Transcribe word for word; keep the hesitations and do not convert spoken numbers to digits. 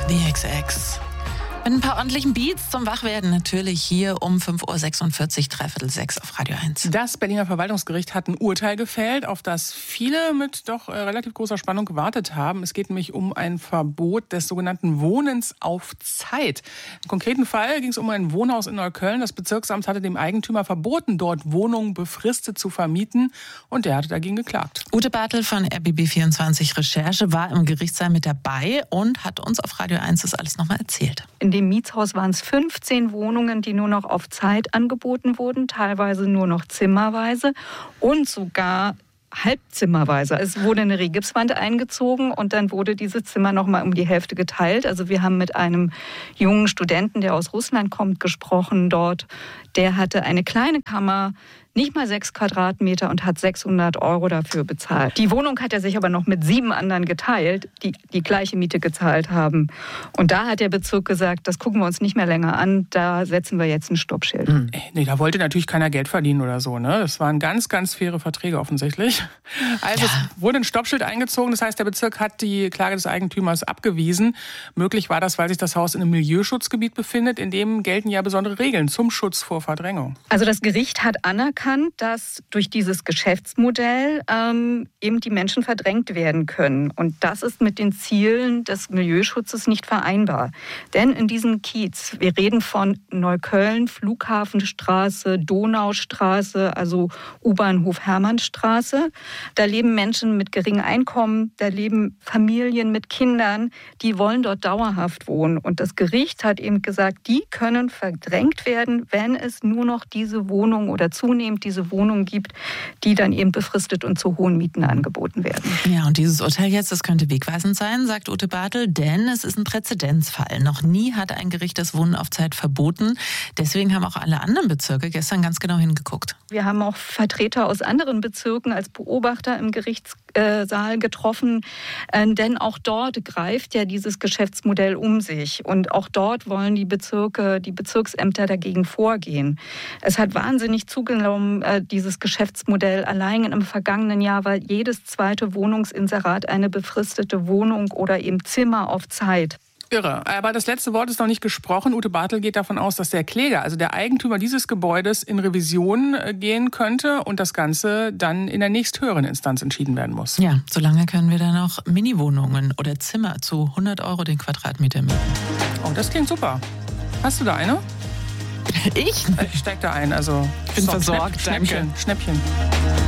The X X. Mit ein paar ordentlichen Beats zum Wachwerden natürlich hier um fünf Uhr sechsundvierzig, dreiviertel sechs auf Radio eins. Das Berliner Verwaltungsgericht hat ein Urteil gefällt, auf das viele mit doch äh, relativ großer Spannung gewartet haben. Es geht nämlich um ein Verbot des sogenannten Wohnens auf Zeit. Im konkreten Fall ging es um ein Wohnhaus in Neukölln. Das Bezirksamt hatte dem Eigentümer verboten, dort Wohnungen befristet zu vermieten. Und der hatte dagegen geklagt. Ute Bartel von R B B vierundzwanzig Recherche war im Gerichtssaal mit dabei und hat uns auf Radio eins das alles nochmal erzählt. In dem Mietshaus waren es fünfzehn Wohnungen, die nur noch auf Zeit angeboten wurden, teilweise nur noch zimmerweise und sogar halbzimmerweise. Es wurde eine Rigipswand eingezogen und dann wurde dieses Zimmer noch mal um die Hälfte geteilt. Also wir haben mit einem jungen Studenten, der aus Russland kommt, gesprochen dort. Der hatte eine kleine Kammer, nicht mal sechs Quadratmeter und hat sechshundert Euro dafür bezahlt. Die Wohnung hat er sich aber noch mit sieben anderen geteilt, die die gleiche Miete gezahlt haben. Und da hat der Bezirk gesagt, das gucken wir uns nicht mehr länger an, da setzen wir jetzt ein Stoppschild. Mhm. Nee, da wollte natürlich keiner Geld verdienen oder so, ne? Das waren ganz, ganz faire Verträge offensichtlich. Also ja. Es wurde ein Stoppschild eingezogen, das heißt, der Bezirk hat die Klage des Eigentümers abgewiesen. Möglich war das, weil sich das Haus in einem Milieuschutzgebiet befindet, in dem gelten ja besondere Regeln zum Schutz vor Verdrängung. Also das Gericht hat anerkannt, dass durch dieses Geschäftsmodell ähm, eben die Menschen verdrängt werden können. Und das ist mit den Zielen des Milieuschutzes nicht vereinbar. Denn in diesem Kiez, wir reden von Neukölln, Flughafenstraße, Donaustraße, also U-Bahnhof Hermannstraße, da leben Menschen mit geringem Einkommen, da leben Familien mit Kindern, die wollen dort dauerhaft wohnen. Und das Gericht hat eben gesagt, die können verdrängt werden, wenn es nur noch diese Wohnung oder zunehmend diese Wohnungen gibt, die dann eben befristet und zu hohen Mieten angeboten werden. Ja, und dieses Urteil jetzt, das könnte wegweisend sein, sagt Ute Bartel, denn es ist ein Präzedenzfall. Noch nie hat ein Gericht das Wohnen auf Zeit verboten. Deswegen haben auch alle anderen Bezirke gestern ganz genau hingeguckt. Wir haben auch Vertreter aus anderen Bezirken als Beobachter im Gerichtssaal getroffen, denn auch dort greift ja dieses Geschäftsmodell um sich. Und auch dort wollen die Bezirke, die Bezirksämter dagegen vorgehen. Es hat wahnsinnig zugenommen, dieses Geschäftsmodell. Allein im vergangenen Jahr war jedes zweite Wohnungsinserat eine befristete Wohnung oder eben Zimmer auf Zeit. Irre. Aber das letzte Wort ist noch nicht gesprochen. Ute Bartel geht davon aus, dass der Kläger, also der Eigentümer dieses Gebäudes, in Revision gehen könnte und das Ganze dann in der nächsthöheren Instanz entschieden werden muss. Ja, solange können wir dann auch Miniwohnungen oder Zimmer zu hundert Euro den Quadratmeter mieten. Oh, das klingt super. Hast du da eine? Ich? Ich steig da ein, also ich bin so, versorgt, Schnäpp, Schnäppchen, Schnäppchen.